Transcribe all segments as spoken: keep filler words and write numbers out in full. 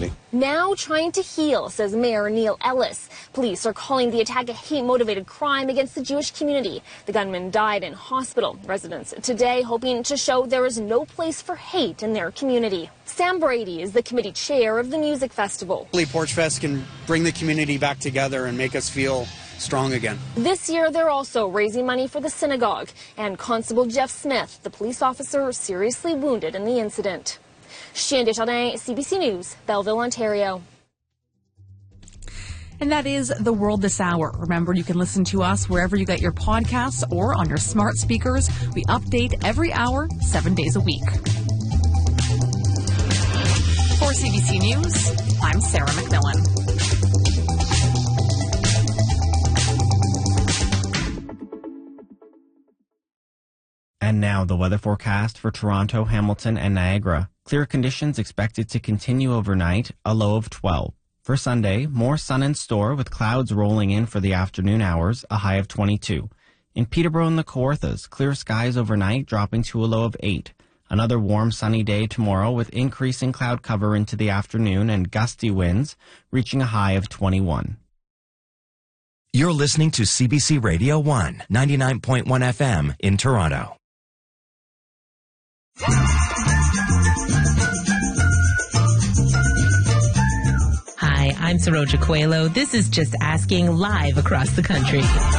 community. Now trying to heal, says Mayor Neil Ellis. Police are calling the attack a hate-motivated crime against the Jewish community. The gunman died in hospital. Residents today hoping to show there is no place for hate in their community. Sam Brady is the committee chair of the music festival. Porch Fest can bring the community back together and make us feel strong again. This year, they're also raising money for the synagogue. And Constable Jeff Smith, the police officer seriously wounded in the incident. Chien Desjardins, C B C News, Belleville, Ontario. And that is The World This Hour. Remember, you can listen to us wherever you get your podcasts or on your smart speakers. We update every hour, seven days a week. For C B C News, I'm Sarah McMillan. And now the weather forecast for Toronto, Hamilton, and Niagara. Clear conditions expected to continue overnight, a low of twelve. For Sunday, more sun in store with clouds rolling in for the afternoon hours, a high of twenty-two. In Peterborough and the Kawarthas, clear skies overnight dropping to a low of eight. Another warm sunny day tomorrow with increasing cloud cover into the afternoon and gusty winds, reaching a high of twenty-one. You're listening to C B C Radio one, ninety-nine point one F M in Toronto. Hi, I'm Saroja Coelho. This is Just Asking, live across the country.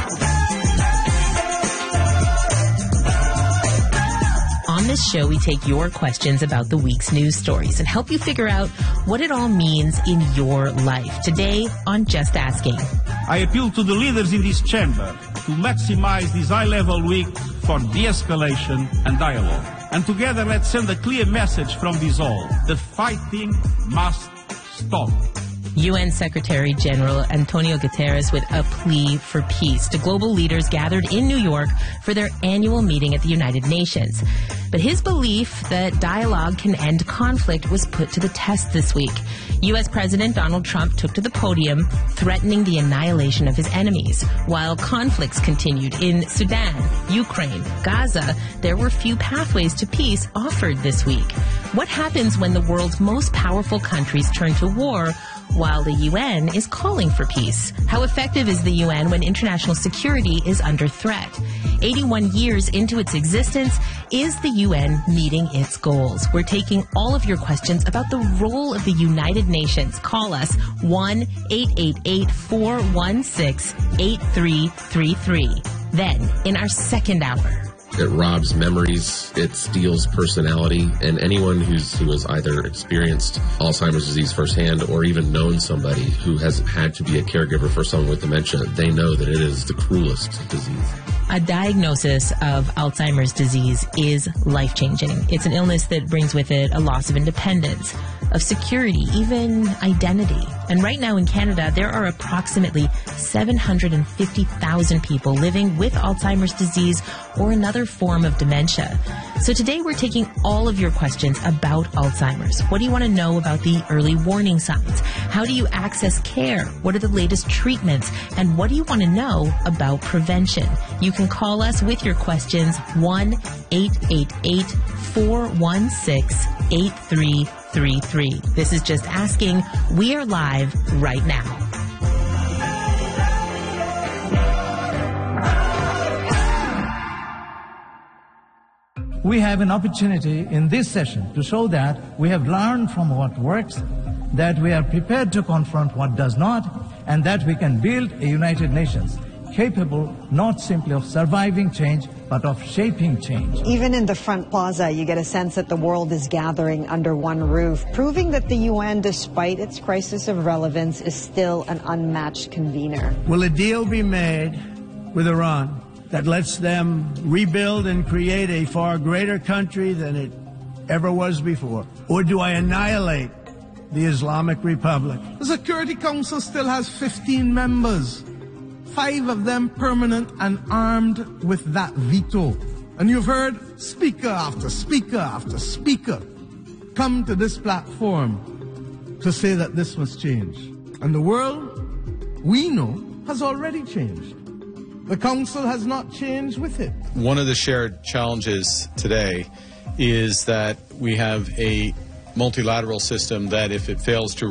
On this show, we take your questions about the week's news stories and help you figure out what it all means in your life. Today on Just Asking. I appeal to the leaders in this chamber to maximize this high-level week for de-escalation and dialogue. And together, let's send a clear message from this hall. The fighting must stop. U N Secretary General Antonio Guterres with a plea for peace to global leaders gathered in New York for their annual meeting at the United Nations. But his belief that dialogue can end conflict was put to the test this week. U S President Donald Trump took to the podium, threatening the annihilation of his enemies. While conflicts continued in Sudan, Ukraine, Gaza, there were few pathways to peace offered this week. What happens when the world's most powerful countries turn to war while the U N is calling for peace? How effective is the U N when international security is under threat? eighty-one years into its existence, is the U N meeting its goals? We're taking all of your questions about the role of the United Nations. Call us one eight eight eight, four one six, eight three three three. Then, in our second hour, it robs memories, it steals personality, and anyone who's who has either experienced Alzheimer's disease firsthand or even known somebody who has had to be a caregiver for someone with dementia, they know that it is the cruelest disease. A diagnosis of Alzheimer's disease is life-changing. It's an illness that brings with it a loss of independence, of security, even identity. And right now in Canada, there are approximately seven hundred fifty thousand people living with Alzheimer's disease or another form of dementia. So today we're taking all of your questions about Alzheimer's. What do you want to know about the early warning signs? How do you access care? What are the latest treatments? And what do you want to know about prevention? You can call us with your questions, one eight eight eight, four one six, eight three three three. This is Just Asking. We are live right now. We have an opportunity in this session to show that we have learned from what works, that we are prepared to confront what does not, and that we can build a United Nations capable not simply of surviving change, but of shaping change. Even in the front plaza, you get a sense that the world is gathering under one roof, proving that the U N, despite its crisis of relevance, is still an unmatched convener. Will a deal be made with Iran that lets them rebuild and create a far greater country than it ever was before? Or do I annihilate the Islamic Republic? The Security Council still has fifteen members. Five of them permanent and armed with that veto. And you've heard speaker after speaker after speaker come to this platform to say that this must change. And the world, we know, has already changed. The Council has not changed with it. One of the shared challenges today is that we have a multilateral system that, if it fails to